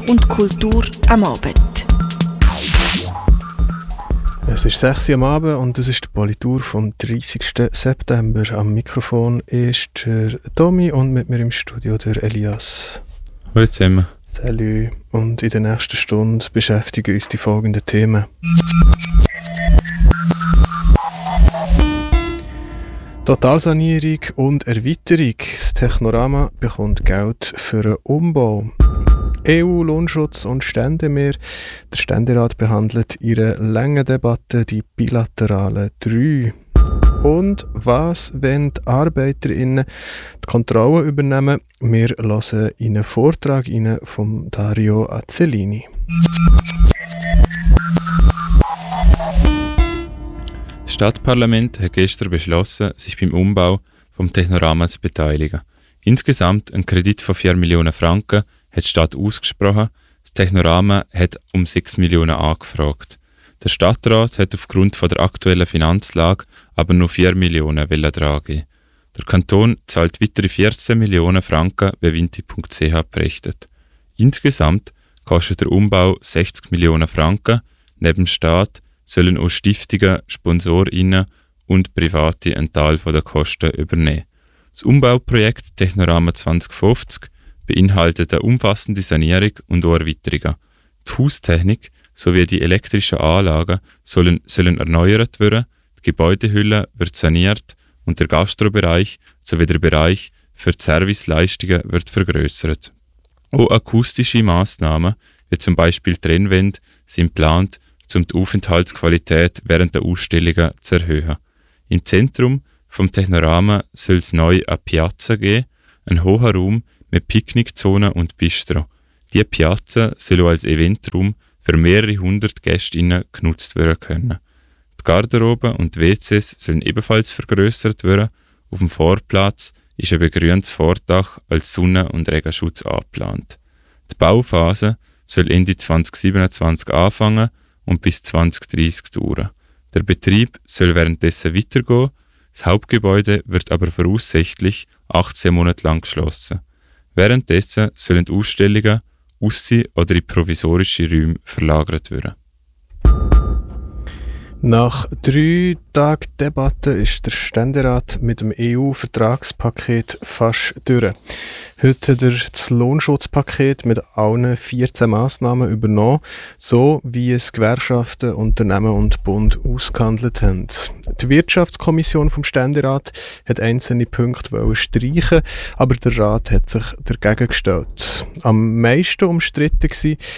und Kultur am Abend. Es ist 6 Uhr am Abend und das ist die Politur vom 30. September. Am Mikrofon ist der Tommy und mit mir im Studio der Elias. Hallo zusammen. Salut. Und in der nächsten Stunde beschäftigen uns die folgenden Themen. Totalsanierung und Erweiterung. Das Technorama bekommt Geld für einen Umbau. EU, Lohnschutz und Ständemeer. Der Ständerat behandelt in einer langen Debatte die bilateralen 3. Und was, wenn die ArbeiterInnen die Kontrolle übernehmen? Wir hören in einen Vortrag von Dario Azzellini. Das Stadtparlament hat gestern beschlossen, sich beim Umbau vom Technorama zu beteiligen. Insgesamt ein Kredit von 4 Millionen Franken hat die Stadt ausgesprochen. Das Technorama hat um 6 Millionen angefragt. Der Stadtrat hat aufgrund von der aktuellen Finanzlage aber nur 4 Millionen drangeben. Der Kanton zahlt weitere 14 Millionen Franken, wie Vinti.ch berichtet. Insgesamt kostet der Umbau 60 Millionen Franken. Neben dem Staat sollen auch Stiftungen, SponsorInnen und Private einen Teil der Kosten übernehmen. Das Umbauprojekt Technorama 2050 beinhaltet eine umfassende Sanierung und auch Erweiterungen. Die Haustechnik sowie die elektrischen Anlagen sollen erneuert werden, die Gebäudehülle wird saniert und der Gastrobereich sowie der Bereich für die Serviceleistungen wird vergrössert. Auch akustische Massnahmen, wie zum Beispiel Trennwände, sind geplant, um die Aufenthaltsqualität während der Ausstellungen zu erhöhen. Im Zentrum vom Technorama soll es neu eine Piazza geben, ein hoher Raum mit Picknickzone und Bistro. Diese Piazza soll auch als Eventraum für mehrere hundert GästInnen genutzt werden können. Die Garderobe und die WCs sollen ebenfalls vergrössert werden. Auf dem Vorplatz ist ein begrüntes Vordach als Sonne- und Regenschutz angeplant. Die Bauphase soll Ende 2027 anfangen und bis 2030 dauern. Der Betrieb soll währenddessen weitergehen. Das Hauptgebäude wird aber voraussichtlich 18 Monate lang geschlossen. Währenddessen sollen die Ausstellungen ausser oder in provisorische Räume verlagert werden. Nach 3 Tagen Debatte ist der Ständerat mit dem EU-Vertragspaket fast durch. Heute hat er das Lohnschutzpaket mit allen 14 Massnahmen übernommen, so wie es Gewerkschaften, Unternehmen und Bund ausgehandelt haben. Die Wirtschaftskommission vom Ständerat hat einzelne Punkte streichen, aber der Rat hat sich dagegen gestellt. Am meisten umstritten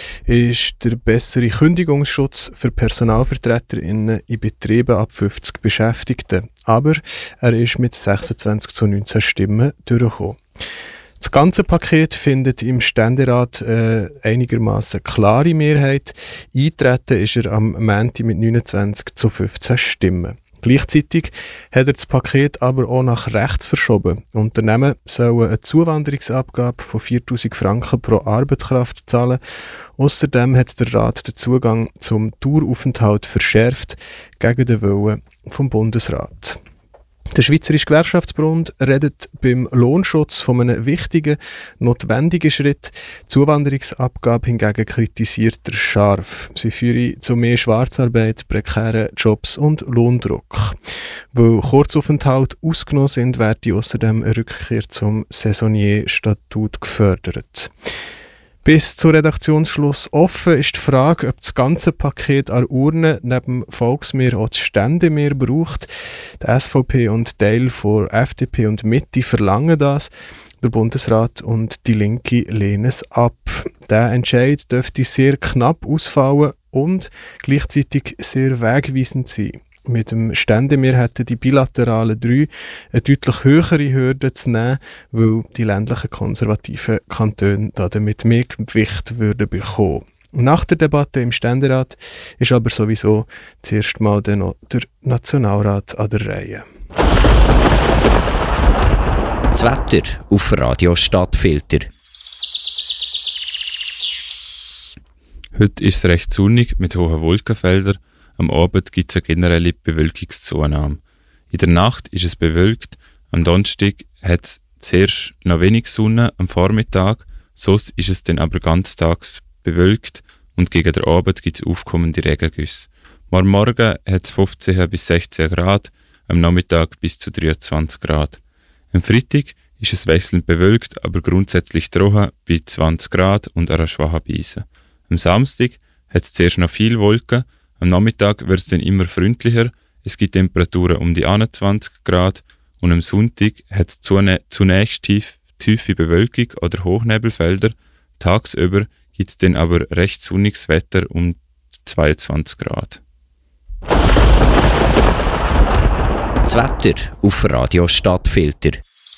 war der bessere Kündigungsschutz für PersonalvertreterInnen in Betrieben ab 50 Beschäftigten. Aber er ist mit 26:19 Stimmen durchgekommen. Das ganze Paket findet im Ständerat einigermaßen klare Mehrheit. Eintreten ist er am Montag mit 29:15 Stimmen. Gleichzeitig hat er das Paket aber auch nach rechts verschoben. Unternehmen sollen eine Zuwanderungsabgabe von 4'000 Franken pro Arbeitskraft zahlen. Außerdem hat der Rat den Zugang zum Daueraufenthalt verschärft gegen den Willen vom Bundesrat. Der Schweizerische Gewerkschaftsbund redet beim Lohnschutz von einem wichtigen, notwendigen Schritt. Die Zuwanderungsabgabe hingegen kritisiert er scharf. Sie führe zu mehr Schwarzarbeit, prekären Jobs und Lohndruck. Weil Kurzaufenthalte ausgenommen sind, werde außerdem eine Rückkehr zum Saisonnier-Statut gefördert. Bis zum Redaktionsschluss offen ist die Frage, ob das ganze Paket an Urne neben Volksmehr auch das Ständemeer braucht. Die SVP und Teil von FDP und Mitte verlangen das. Der Bundesrat und die Linke lehnen es ab. Der Entscheid dürfte sehr knapp ausfallen und gleichzeitig sehr wegweisend sein. Mit dem Ständemeer hätten die bilateralen 3 eine deutlich höhere Hürde zu nehmen, weil die ländlichen konservativen Kantone damit mehr Gewicht würden bekommen. Nach der Debatte im Ständerat ist aber sowieso zuerst mal noch der Nationalrat an der Reihe. Das Wetter auf Radio Stadtfilter. Heute ist es recht sonnig mit hohen Wolkenfeldern. Am Abend gibt es eine generelle Bewölkungszunahme. In der Nacht ist es bewölkt. Am Donnerstag hat es zuerst noch wenig Sonne am Vormittag. Sonst ist es dann aber ganztags bewölkt und gegen den Abend gibt es aufkommende Regengüsse. Morgen hat es 15 bis 16 Grad, am Nachmittag bis zu 23 Grad. Am Freitag ist es wechselnd bewölkt, aber grundsätzlich trocken bei 20 Grad und einer schwachen Brise. Am Samstag hat es zuerst noch viele Wolken, am Nachmittag wird es dann immer freundlicher, es gibt Temperaturen um die 21 Grad und am Sonntag hat es zunächst tiefe Bewölkung oder Hochnebelfelder, tagsüber gibt es dann aber recht sonniges Wetter um 22 Grad. Das Wetter auf Radio Stadtfilter.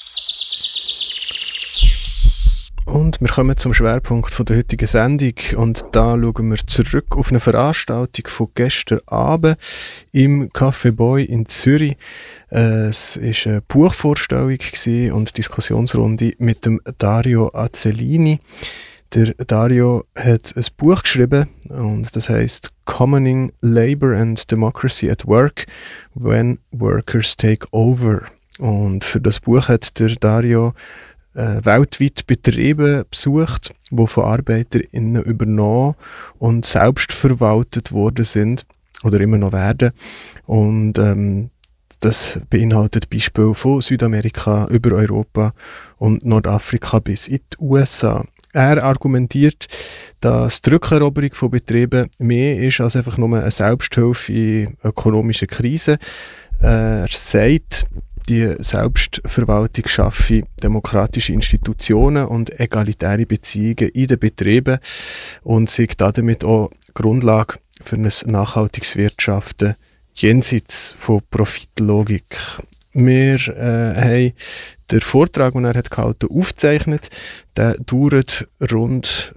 Und wir kommen zum Schwerpunkt der heutigen Sendung und da schauen wir zurück auf eine Veranstaltung von gestern Abend im Café Boy in Zürich. Es war eine Buchvorstellung und Diskussionsrunde mit dem Dario Azzellini. Der Dario hat ein Buch geschrieben und das heisst Commoning Labour and Democracy at Work – When Workers Take Over. Und für das Buch hat der Dario weltweit Betriebe besucht, die von ArbeiterInnen übernommen und selbst verwaltet worden sind oder immer noch werden. Und das beinhaltet Beispiele von Südamerika über Europa und Nordafrika bis in die USA. Er argumentiert, dass die Rückeroberung von Betrieben mehr ist als einfach nur eine Selbsthilfe in ökonomischen Krisen. Er sagt, die Selbstverwaltung schaffe demokratische Institutionen und egalitäre Beziehungen in den Betrieben und sei damit auch Grundlage für ein nachhaltiges Wirtschaften jenseits von Profitlogik. Wir haben den Vortrag, den er hat gehalten, aufgezeichnet. Der dauert rund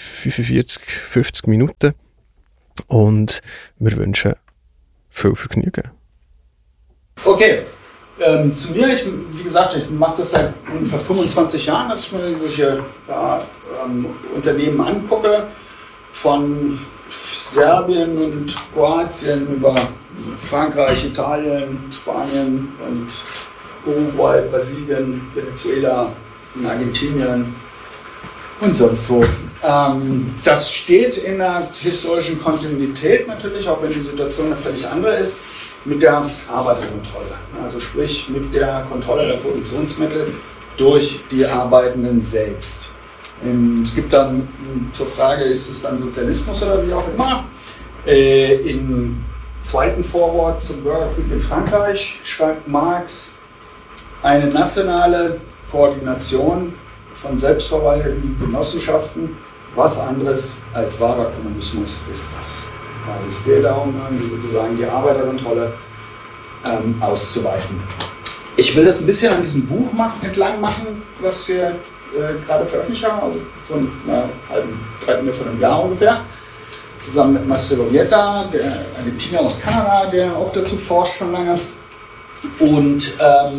45-50 Minuten und wir wünschen viel Vergnügen. Okay. Zu mir, wie gesagt, ich mache das seit ungefähr 25 Jahren, dass ich mir solche Unternehmen angucke, von Serbien und Kroatien über Frankreich, Italien, Spanien und Uruguay, Brasilien, Venezuela, Argentinien und sonst wo. Das steht in einer historischen Kontinuität natürlich, auch wenn die Situation eine völlig andere ist, mit der Arbeiterkontrolle, also sprich mit der Kontrolle der Produktionsmittel durch die Arbeitenden selbst. Es gibt dann zur Frage, ist es dann Sozialismus oder wie auch immer, im zweiten Vorwort zum Bürgerkrieg in Frankreich schreibt Marx, eine nationale Koordination von selbstverwalteten Genossenschaften, was anderes als wahrer Kommunismus ist das. Also es geht darum, sozusagen die Arbeiterkontrolle auszuweiten. Ich will das ein bisschen an diesem Buch entlang machen, was wir gerade veröffentlicht haben, also von von einem Jahr ungefähr, zusammen mit Marcelo Vieta, der Argentinier aus Kanada, der auch dazu forscht schon lange. Und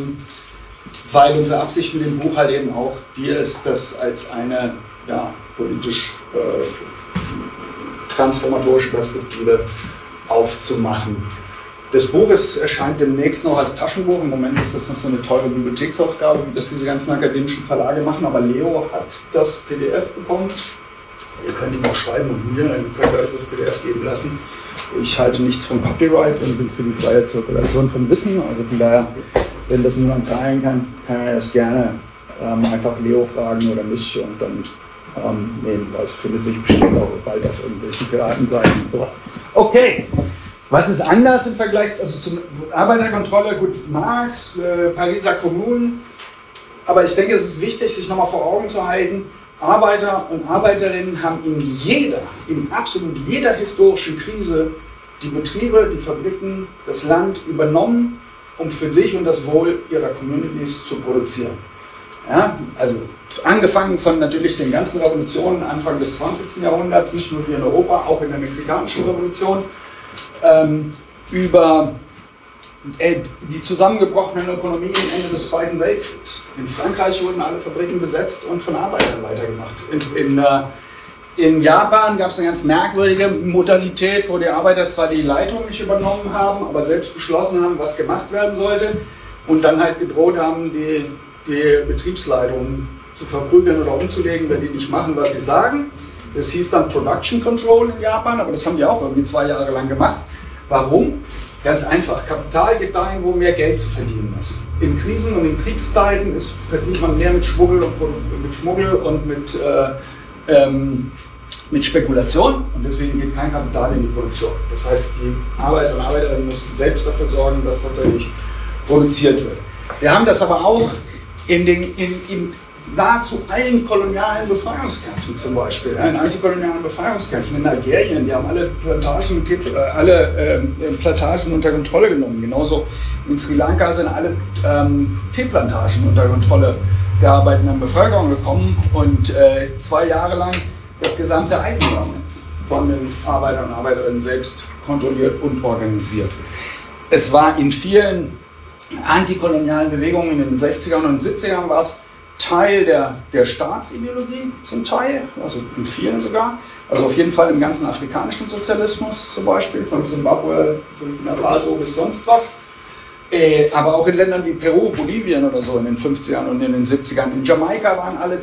weil unsere Absicht mit dem Buch halt eben auch die ist, das als eine politisch transformatorische Perspektive aufzumachen. Das Buch erscheint demnächst noch als Taschenbuch. Im Moment ist das noch so eine teure Bibliotheksausgabe, wie das diese ganzen akademischen Verlage machen. Aber Leo hat das PDF bekommen. Ihr könnt ihm auch schreiben und mir, dann könnt ihr euch das PDF geben lassen. Ich halte nichts vom Copyright und bin für die freie Zirkulation von Wissen. Also von daher, wenn das niemand zahlen kann, kann er das gerne einfach Leo fragen oder mich und dann nehmen. Das findet sich bestimmt auch bald auf irgendwelchen Piratenseiten und sowas. Okay, was ist anders im Vergleich zur Arbeiterkontrolle? Gut, Marx, Pariser Kommunen, aber ich denke, es ist wichtig, sich nochmal vor Augen zu halten, Arbeiter und Arbeiterinnen haben in absolut jeder historischen Krise die Betriebe, die Fabriken, das Land übernommen, um für sich und das Wohl ihrer Communities zu produzieren. Ja, also angefangen von natürlich den ganzen Revolutionen Anfang des 20. Jahrhunderts, nicht nur hier in Europa, auch in der Mexikanischen Revolution, über die zusammengebrochenen Ökonomien Ende des Zweiten Weltkriegs. In Frankreich wurden alle Fabriken besetzt und von Arbeitern weitergemacht. In Japan gab es eine ganz merkwürdige Modalität, wo die Arbeiter zwar die Leitung nicht übernommen haben, aber selbst beschlossen haben, was gemacht werden sollte und dann halt gedroht haben, die Betriebsleitung zu verprügeln oder umzulegen, wenn die nicht machen, was sie sagen. Das hieß dann Production Control in Japan, aber das haben die auch irgendwie 2 Jahre lang gemacht. Warum? Ganz einfach. Kapital geht dahin, wo mehr Geld zu verdienen ist. In Krisen und in Kriegszeiten verdient man mehr mit Schmuggel und mit Spekulation, und deswegen geht kein Kapital in die Produktion. Das heißt, die Arbeiter und Arbeiterinnen müssen selbst dafür sorgen, dass tatsächlich produziert wird. Wir haben das aber auch in nahezu allen kolonialen Befreiungskämpfen zum Beispiel, in antikolonialen Befreiungskämpfen in Algerien, die haben alle Plantagen unter Kontrolle genommen. Genauso in Sri Lanka sind alle Teeplantagen unter Kontrolle der arbeitenden Bevölkerung gekommen und 2 Jahre lang das gesamte Eisenbahnnetz von den Arbeitern und Arbeiterinnen selbst kontrolliert und organisiert. Es war in vielen antikolonialen Bewegungen in den 60ern und 70ern war es Teil der Staatsideologie zum Teil, also in vielen sogar. Also auf jeden Fall im ganzen afrikanischen Sozialismus zum Beispiel, von Zimbabwe, Burkina Faso bis sonst was. Aber auch in Ländern wie Peru, Bolivien oder so in den 50ern und in den 70ern. In Jamaika waren alle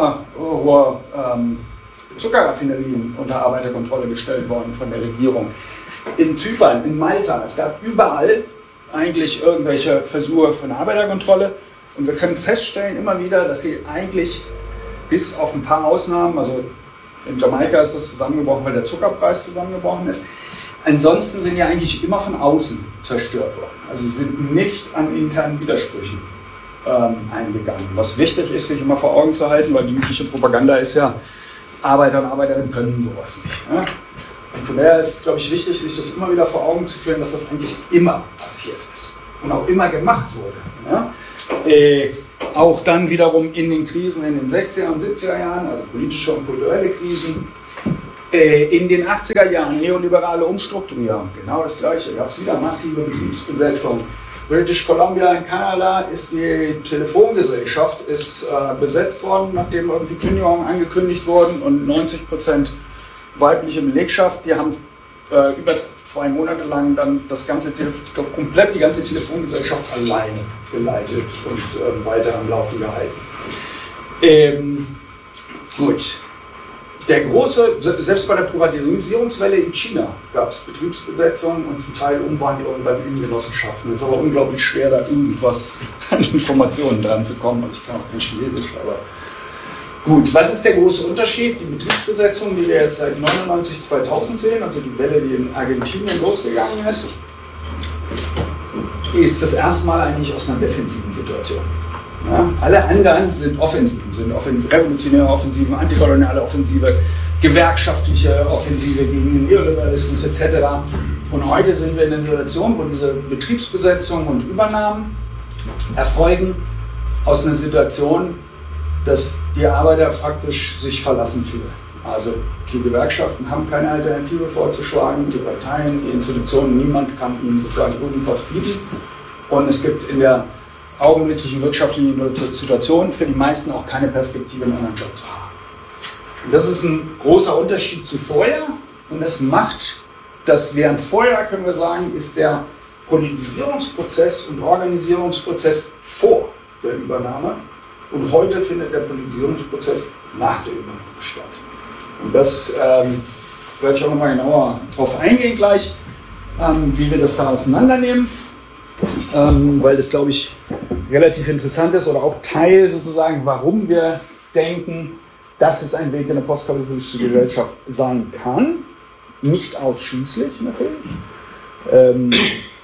Zuckerraffinerien unter Arbeiterkontrolle gestellt worden von der Regierung. In Zypern, in Malta, es gab überall eigentlich irgendwelche Versuche von Arbeiterkontrolle. Und wir können feststellen immer wieder, dass sie eigentlich bis auf ein paar Ausnahmen, also in Jamaika ist das zusammengebrochen, weil der Zuckerpreis zusammengebrochen ist. Ansonsten sind ja eigentlich immer von außen zerstört worden. Also sie sind nicht an internen Widersprüchen eingegangen. Was wichtig ist, sich immer vor Augen zu halten, weil die übliche Propaganda ist ja, Arbeiter und Arbeiterinnen können sowas nicht. Ja? Und von daher ist es, glaube ich, wichtig, sich das immer wieder vor Augen zu führen, dass das eigentlich immer passiert ist und auch immer gemacht wurde. Ja? Auch dann wiederum in den Krisen in den 60er und 70er Jahren, also politische und kulturelle Krisen, in den 80er Jahren neoliberale Umstrukturierung, genau das Gleiche, gab es wieder massive Betriebsbesetzung. British Columbia in Kanada ist die Telefongesellschaft besetzt worden, nachdem irgendwie Kündigungen angekündigt wurden, und 90% weibliche Belegschaft, die haben über 2 Monate lang dann komplett die ganze Telefongesellschaft alleine geleitet und weiter am Laufen gehalten. Gut. Selbst bei der Privatisierungswelle in China gab es Betriebsbesetzungen und zum Teil Umwandlungen bei den Genossenschaften. Es ist aber unglaublich schwer, da irgendwas an Informationen dran zu kommen. Ich kann auch kein Chinesisch, aber gut. Was ist der große Unterschied? Die Betriebsbesetzung, die wir jetzt seit 99, 2000 sehen, also die Welle, die in Argentinien losgegangen ist das erste Mal eigentlich aus einer defensiven Situation. Ja, alle anderen sind Offensiven, revolutionäre Offensiven, antikoloniale Offensive, gewerkschaftliche Offensive gegen den Neoliberalismus etc. Und heute sind wir in einer Situation, wo diese Betriebsbesetzungen und Übernahmen erfolgen aus einer Situation, dass die Arbeiter faktisch sich verlassen fühlen. Also die Gewerkschaften haben keine Alternative vorzuschlagen, die Parteien, die Institutionen, niemand kann ihnen sozusagen irgendwas bieten. Und es gibt in der augenblicklichen wirtschaftlichen Situation für die meisten auch keine Perspektive, einen anderen Job zu haben. Und das ist ein großer Unterschied zu vorher, und das macht, dass während vorher, können wir sagen, ist der Politisierungsprozess und Organisierungsprozess vor der Übernahme, und heute findet der Politisierungsprozess nach der Übernahme statt. Und das werde ich auch nochmal genauer drauf eingehen gleich, wie wir das da auseinandernehmen. Weil das, glaube ich, relativ interessant ist oder auch Teil sozusagen, warum wir denken, dass es ein Weg in eine postkapitalistische Gesellschaft sein kann. Nicht ausschließlich natürlich.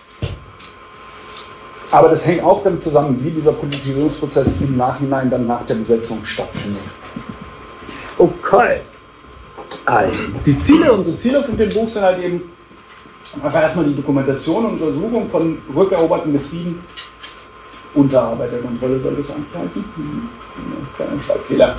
Aber das hängt auch damit zusammen, wie dieser Politisierungsprozess im Nachhinein dann nach der Besetzung stattfindet. Okay. Also, unsere Ziele von dem Buch sind halt eben einfach erstmal die Dokumentation und Untersuchung von rückeroberten Betrieben unter Arbeiterkontrolle, soll das eigentlich heißen? Kleiner Schreibfehler.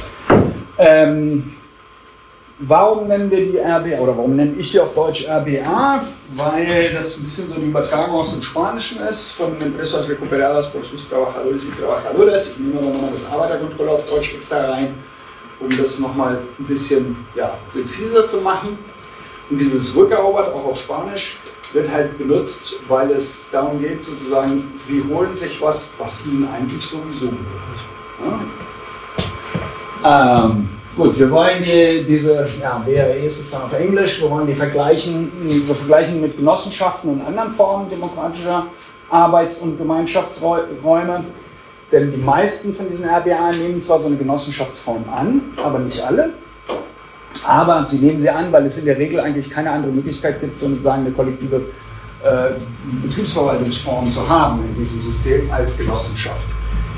Warum nennen wir die RBA, oder warum nenne ich die auf Deutsch RBA? Weil das ein bisschen so die Übertragung aus dem Spanischen ist, von Empresas Recuperadas por sus Trabajadores y Trabajadoras. Ich nehme aber nochmal das Arbeiterkontrolle auf Deutsch extra rein, um das nochmal ein bisschen präziser zu machen. Und dieses rückerobert, auch auf Spanisch, wird halt benutzt, weil es darum geht, sozusagen, sie holen sich was ihnen eigentlich sowieso gehört. Ja? Gut, wir wollen diese BRE ist sozusagen auf Englisch, wir wollen die vergleichen mit Genossenschaften und anderen Formen demokratischer Arbeits- und Gemeinschaftsräume. Denn die meisten von diesen RBA nehmen zwar so eine Genossenschaftsform an, aber nicht alle. Aber sie nehmen sie an, weil es in der Regel eigentlich keine andere Möglichkeit gibt, sozusagen eine kollektive Betriebsverwaltungsform zu haben in diesem System als Genossenschaft.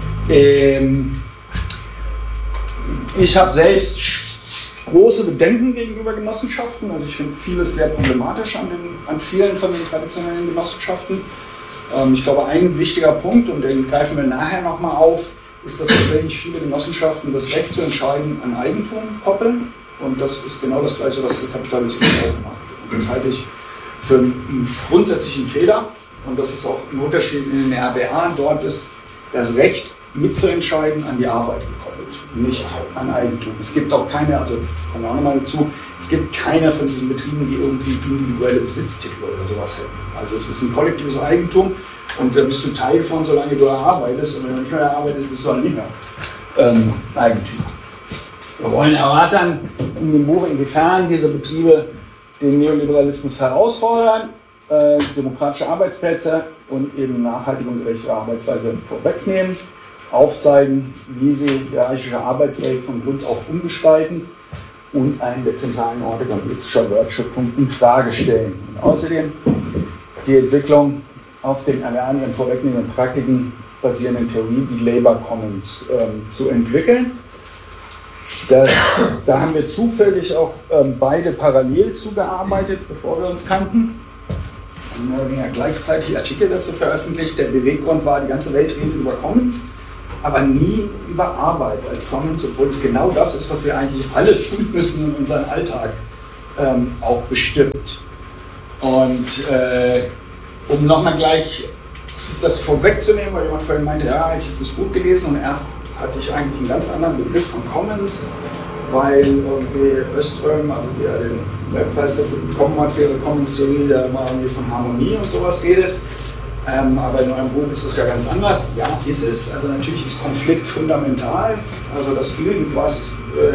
Ich habe selbst große Bedenken gegenüber Genossenschaften. Also ich finde vieles sehr problematisch an vielen von den traditionellen Genossenschaften. Ich glaube, ein wichtiger Punkt, und den greifen wir nachher nochmal auf, ist, dass tatsächlich viele Genossenschaften das Recht zu entscheiden an Eigentum koppeln. Und das ist genau das Gleiche, was der Kapitalismus auch macht. Und das halte ich für einen grundsätzlichen Fehler. Und das ist auch ein Unterschied in den RBA. Dort ist das Recht mitzuentscheiden an die Arbeit gekoppelt, nicht an Eigentum. Es gibt auch keine, also kommen wir auch nochmal dazu, es gibt keine von diesen Betrieben, die irgendwie individuelle Besitztitel oder sowas hätten. Also es ist ein kollektives Eigentum und da bist du Teil von, solange du arbeitest. Und wenn du nicht mehr arbeitest, bist du halt nicht mehr Eigentümer. Wir wollen erörtern in dem Buch, inwiefern diese Betriebe den Neoliberalismus herausfordern, demokratische Arbeitsplätze und eben nachhaltige und gerechte Arbeitsweise vorwegnehmen, aufzeigen, wie sie hierarchische Arbeitswelt von Grund auf umgestalten und einen der zentralen Orte kapitalistischer Wertschöpfung in Frage stellen. Und außerdem die Entwicklung auf den erlernenden vorwegnehmenden Praktiken basierenden Theorie, die Labour Commons, zu entwickeln. Da haben wir zufällig auch beide parallel zugearbeitet, bevor wir uns kannten. Wir haben ja gleichzeitig Artikel dazu veröffentlicht. Der Beweggrund war, die ganze Welt redet über Commons, aber nie über Arbeit als Commons, obwohl es genau das ist, was wir eigentlich alle tun müssen und unseren Alltag auch bestimmt. Und um nochmal gleich das vorwegzunehmen, weil jemand vorhin meinte, ja, ich habe das Buch gelesen und erst hatte ich eigentlich einen ganz anderen Begriff von Commons, weil irgendwie Öström, also der den Webpreis dafür bekommen hat für ihre Commons-Theorie, der mal irgendwie von Harmonie und sowas redet. Aber in eurem Buch ist das ja ganz anders. Ja, ist es. Also natürlich ist Konflikt fundamental. Also dass irgendwas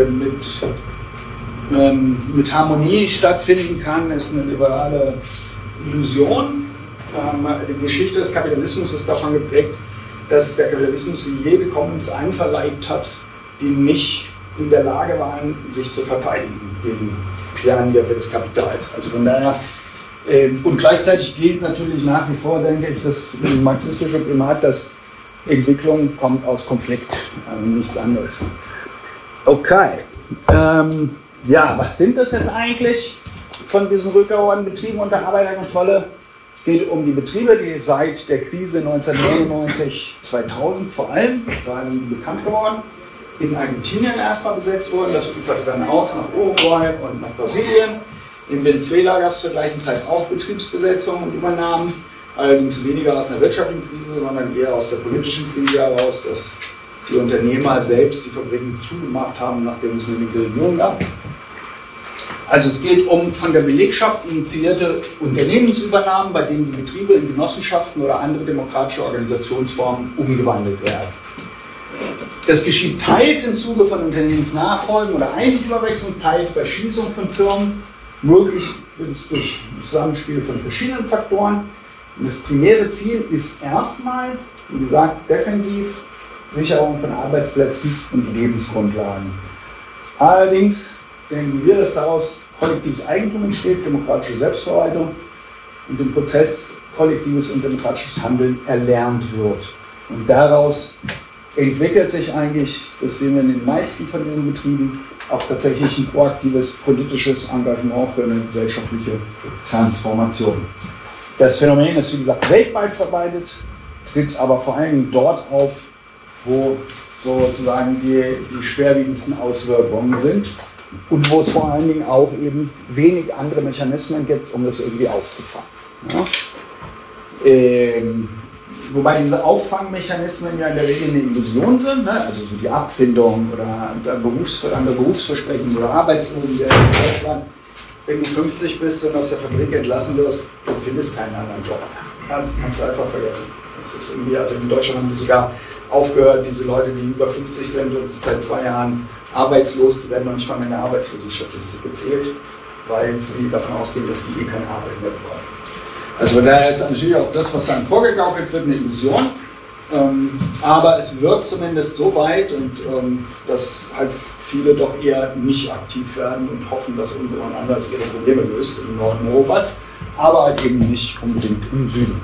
mit Harmonie stattfinden kann, ist eine liberale Illusion. Die Geschichte des Kapitalismus ist davon geprägt, dass der Kapitalismus jede Commons einverleibt hat, die nicht in der Lage waren, sich zu verteidigen gegen die Angriffe des Kapitals. Also von daher, und gleichzeitig gilt natürlich nach wie vor, denke ich, das marxistische Primat, dass Entwicklung kommt aus Konflikt, nichts anderes. Okay, ja, was sind das jetzt eigentlich von diesen rückerohrenden Betrieben unter Arbeiterkontrolle? Es geht um die Betriebe, die seit der Krise 1999, 2000 vor allem, da sind die bekannt geworden, in Argentinien erstmal besetzt wurden. Das uferte dann aus nach Uruguay und nach Brasilien. In Venezuela gab es zur gleichen Zeit auch Betriebsbesetzungen und Übernahmen, allerdings weniger aus einer wirtschaftlichen Krise, sondern eher aus der politischen Krise heraus, dass die Unternehmer selbst die Fabriken zugemacht haben, nachdem es eine linke Regierung gab. Also es geht um von der Belegschaft initiierte Unternehmensübernahmen, bei denen die Betriebe in Genossenschaften oder andere demokratische Organisationsformen umgewandelt werden. Das geschieht teils im Zuge von Unternehmensnachfolgen oder Eigentümerwechseln, teils bei Schließung von Firmen. Möglich wird es durch Zusammenspiel von verschiedenen Faktoren. Und das primäre Ziel ist erstmal, wie gesagt, defensiv, Sicherung von Arbeitsplätzen und Lebensgrundlagen. Allerdings denken wir, dass daraus kollektives Eigentum entsteht, demokratische Selbstverwaltung und im Prozess kollektives und demokratisches Handeln erlernt wird. Und daraus entwickelt sich eigentlich, das sehen wir in den meisten von den Betrieben, auch tatsächlich ein proaktives politisches Engagement für eine gesellschaftliche Transformation. Das Phänomen ist, wie gesagt, weltweit verbreitet, tritt aber vor allem dort auf, wo sozusagen die schwerwiegendsten Auswirkungen sind und wo es vor allen Dingen auch eben wenig andere Mechanismen gibt, um das irgendwie aufzufangen. Ja? Wobei diese Auffangmechanismen ja in der Regel eine Illusion sind, ne? Also so die Abfindung oder andere Berufsversprechen oder Arbeitslosengeld in Deutschland. Wenn du 50 bist und aus der Fabrik entlassen wirst, du findest keinen anderen Job. Ja, kannst du einfach vergessen. Das ist irgendwie, also in Deutschland haben die sogar aufgehört. Diese Leute, die über 50 sind und seit 2 Jahren arbeitslos, die werden noch nicht mal mehr in der Arbeitslosenstatistik gezählt, weil sie davon ausgehen, dass sie keine Arbeit mehr bekommen. Also daher ist natürlich auch das, was dann vorgegaukelt wird, eine Illusion. Aber es wirkt zumindest so weit, und dass halt viele doch eher nicht aktiv werden und hoffen, dass irgendjemand anders ihre Probleme löst im Norden Europas, aber halt eben nicht unbedingt im Süden.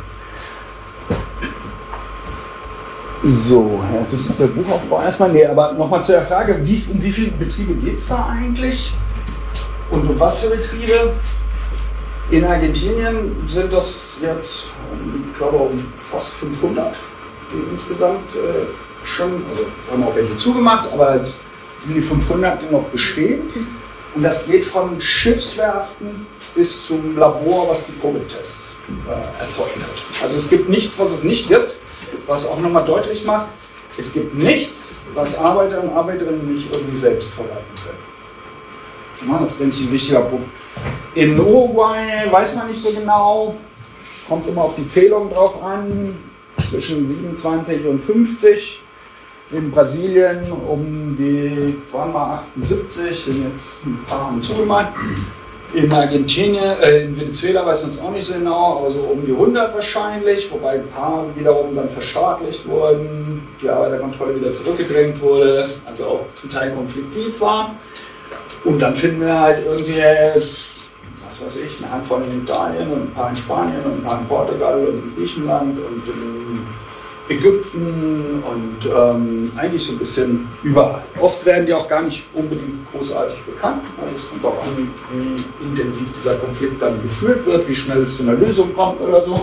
So, ja, das ist der Buchaufbau erstmal. Nee, aber nochmal zu der Frage, um wie viele Betriebe geht es da eigentlich? Und um was für Betriebe? In Argentinien sind das jetzt, ich glaube, um fast 500, die insgesamt schon, also haben auch welche zugemacht, aber die 500, die noch bestehen. Und das geht von Schiffswerften bis zum Labor, was die Probetests erzeugt hat. Also es gibt nichts, was es nicht gibt, was auch nochmal deutlich macht, es gibt nichts, was Arbeiter und Arbeiterinnen nicht irgendwie selbst verwalten können. Ja, das ist, denke ich, ein wichtiger Punkt. In Uruguay weiß man nicht so genau, kommt immer auf die Zählung drauf an, zwischen 27 und 50. In Brasilien um die, waren mal 78, sind jetzt ein paar haben zugemacht. In Argentinien, in Venezuela weiß man es auch nicht so genau, aber so um die 100 wahrscheinlich, wobei ein paar wiederum dann verstaatlicht wurden, die Arbeiterkontrolle wieder zurückgedrängt wurde, also auch zum Teil konfliktiv war. Und dann finden wir halt irgendwie, was weiß ich, eine Handvoll in Italien und ein paar in Spanien und ein paar in Portugal und in Griechenland und in Ägypten und eigentlich so ein bisschen überall. Oft werden die auch gar nicht unbedingt großartig bekannt. Also es kommt auch an, wie intensiv dieser Konflikt dann geführt wird, wie schnell es zu einer Lösung kommt oder so.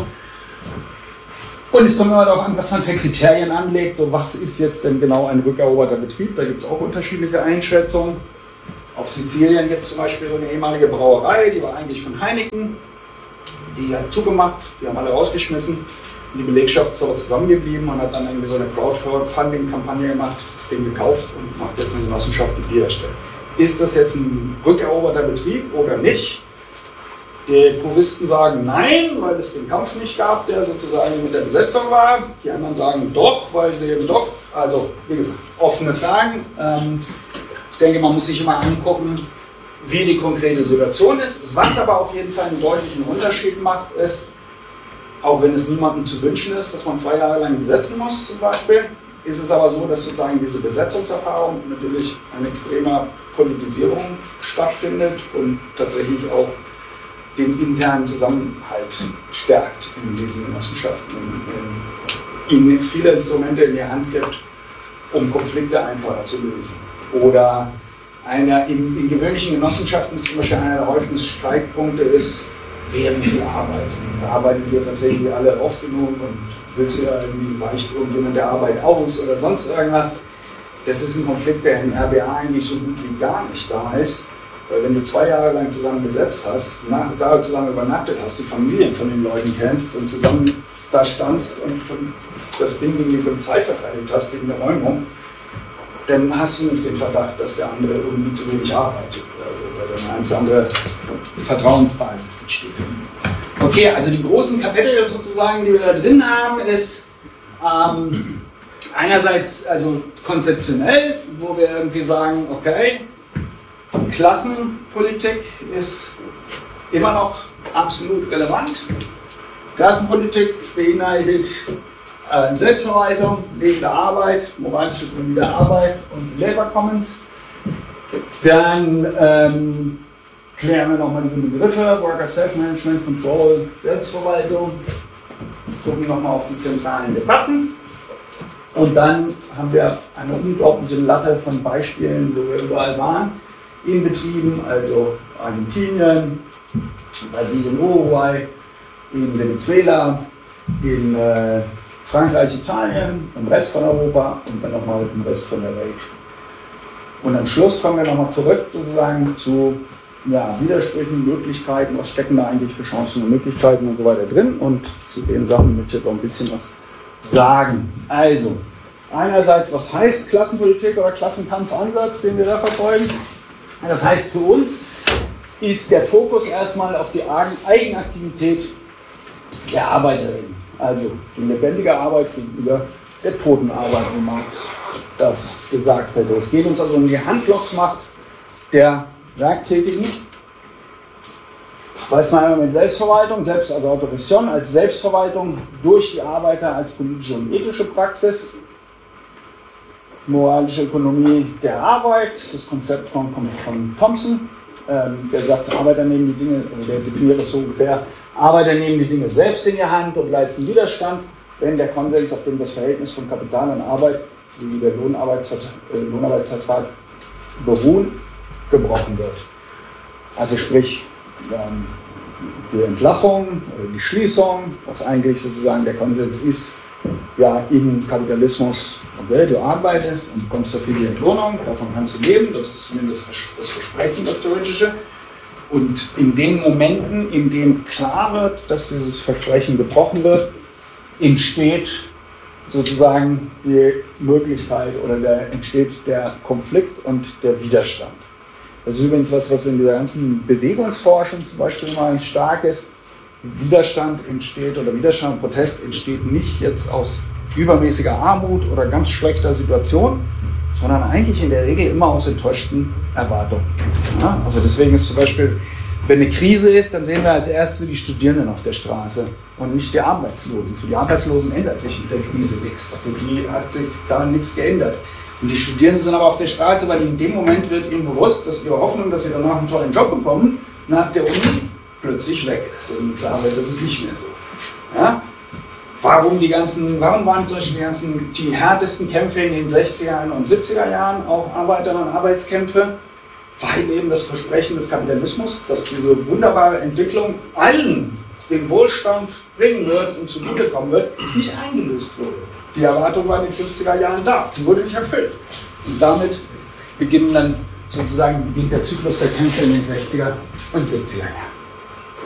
Und es kommt immer darauf an, was man für Kriterien anlegt. So, was ist jetzt denn genau ein rückeroberter Betrieb? Da gibt es auch unterschiedliche Einschätzungen. Auf Sizilien gibt es zum Beispiel so eine ehemalige Brauerei, die war eigentlich von Heineken. Die hat zugemacht, die haben alle rausgeschmissen. Die Belegschaft ist aber zusammengeblieben und hat dann irgendwie so eine Crowdfunding-Kampagne gemacht, das Ding gekauft und macht jetzt eine Genossenschaft, die Bier erstellt. Ist das jetzt ein rückeroberter Betrieb oder nicht? Die Puristen sagen nein, weil es den Kampf nicht gab, der sozusagen mit der Besetzung war. Die anderen sagen doch, weil sie eben doch, also wie gesagt, offene Fragen. Ich denke, man muss sich immer angucken, wie die konkrete Situation ist. Was aber auf jeden Fall einen deutlichen Unterschied macht, ist, auch wenn es niemandem zu wünschen ist, dass man 2 Jahre lang besetzen muss zum Beispiel, ist es aber so, dass sozusagen diese Besetzungserfahrung natürlich eine extreme Politisierung stattfindet und tatsächlich auch den internen Zusammenhalt stärkt in diesen Genossenschaften, ihnen viele Instrumente in die Hand gibt, um Konflikte einfacher zu lösen. Oder in gewöhnlichen Genossenschaften ist zum Beispiel einer der häufigsten Streitpunkte ist, wer wie viel arbeitet. Da arbeiten wir tatsächlich alle oft genug und willst du ja irgendwie, weicht irgendjemand der Arbeit aus oder sonst irgendwas. Das ist ein Konflikt, der in RBA eigentlich so gut wie gar nicht da ist. Weil wenn du 2 Jahre lang zusammen besetzt hast, da zusammen übernachtet hast, die Familien von den Leuten kennst und zusammen da standst und das Ding gegen die Polizei verteidigt hast, gegen eine Räumung, dann hast du nicht den Verdacht, dass der andere irgendwie zu wenig arbeitet. Also, weil dann eine ganz andere Vertrauensbasis entsteht. Okay, also die großen Kapitel sozusagen, die wir da drin haben, ist einerseits also konzeptionell, wo wir irgendwie sagen, okay, Klassenpolitik ist immer noch absolut relevant. Klassenpolitik beinhaltet Selbstverwaltung, lebende Arbeit, moralische Ökonomie der Arbeit und Labor Commons. Dann klären wir nochmal diese Begriffe, Worker Self-Management, Control, Selbstverwaltung, gucken nochmal auf die zentralen Debatten. Und dann haben wir eine unglaubliche Latte von Beispielen, wo wir überall waren, in Betrieben, also Argentinien, Brasilien, Uruguay, in Venezuela, in Frankreich, Italien, im Rest von Europa und dann nochmal im Rest von der Welt. Und am Schluss kommen wir nochmal zurück sozusagen zu Widersprüchen, Möglichkeiten, was stecken da eigentlich für Chancen und Möglichkeiten und so weiter drin. Und zu den Sachen möchte ich jetzt auch ein bisschen was sagen. Also, einerseits, was heißt Klassenpolitik oder Klassenkampfansatz, den wir da verfolgen? Das heißt, für uns ist der Fokus erstmal auf die Eigenaktivität der Arbeiterin. Also die lebendige Arbeit gegenüber der toten Arbeit, wie Marx das gesagt hätte. Es geht uns also um die Handlungsmacht der Werktätigen. Weiß man einmal mit Selbstverwaltung, also Autorisation als Selbstverwaltung durch die Arbeiter als politische und ethische Praxis. Moralische Ökonomie der Arbeit, das Konzept kommt von Thompson, der sagt, Arbeiter nehmen die Dinge, also der definiert das so ungefähr, Arbeiter nehmen die Dinge selbst in die Hand und leisten Widerstand, wenn der Konsens, auf dem das Verhältnis von Kapital und Arbeit, wie der Lohnarbeitsvertrag beruhen, gebrochen wird. Also sprich, die Entlassung oder die Schließung, was eigentlich sozusagen der Konsens ist, ja, im Kapitalismus, okay, du arbeitest und bekommst dafür die Entlohnung, davon kannst du leben, das ist zumindest das Versprechen, das theoretische. Und in den Momenten, in denen klar wird, dass dieses Versprechen gebrochen wird, entsteht sozusagen die Möglichkeit oder entsteht der Konflikt und der Widerstand. Das ist übrigens was in der ganzen Bewegungsforschung zum Beispiel immer stark ist. Widerstand entsteht oder Widerstand und Protest entsteht nicht jetzt aus übermäßiger Armut oder ganz schlechter Situation, sondern eigentlich in der Regel immer aus enttäuschten Erwartungen. Ja, also deswegen ist zum Beispiel, wenn eine Krise ist, dann sehen wir als Erste die Studierenden auf der Straße und nicht die Arbeitslosen. Für die Arbeitslosen ändert sich mit der Krise nichts. Für die hat sich daran nichts geändert. Und die Studierenden sind aber auf der Straße, weil in dem Moment wird ihnen bewusst, dass ihre Hoffnung, dass sie danach einen tollen Job bekommen, nach der Uni plötzlich weg ist. Und klar wird, das ist nicht mehr so. Ja? Warum waren zum Beispiel die härtesten Kämpfe in den 60er und 70er Jahren auch Arbeiter- und Arbeitskämpfe? Weil eben das Versprechen des Kapitalismus, dass diese wunderbare Entwicklung allen den Wohlstand bringen wird und zugutekommen wird, nicht eingelöst wurde. Die Erwartung war in den 50er Jahren da, sie wurde nicht erfüllt. Und damit beginnt der Zyklus der Kämpfe in den 60er und 70er Jahren.